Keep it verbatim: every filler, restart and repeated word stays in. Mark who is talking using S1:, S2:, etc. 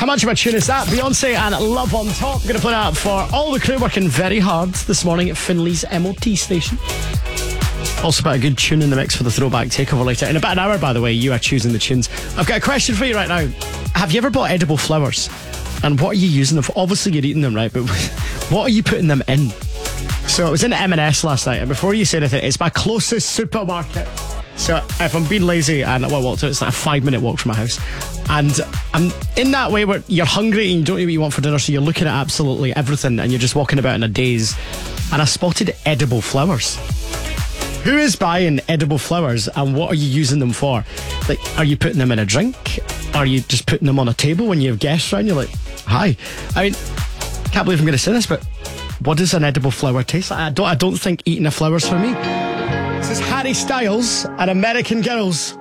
S1: much of a tune is that? Beyonce and Love on Top. Going to play that for all the crew working very hard this morning at Finley's M O T station. Also put a good tune in the mix for the throwback takeover later. In about an hour, by the way, you are choosing the tunes. I've got a question for you right now. Have you ever bought edible flowers? And what are you using them for? Obviously you're eating them, right? But what are you putting them in? So I was in M and S last night, and before you say anything, it's my closest supermarket. So if I'm being lazy and well, I walked out, it's like a five minute walk from my house. And I'm in that way where you're hungry and you don't know what you want for dinner, so you're looking at absolutely everything and you're just walking about in a daze. And I spotted edible flowers. Who is buying edible flowers and what are you using them for? Like, are you putting them in a drink? Are you just putting them on a table when you have guests around? You're like, hi. I mean, can't believe I'm going to say this, but what does an edible flower taste like? I don't, I don't think eating a flower's for me. This is Harry Styles and American Girls.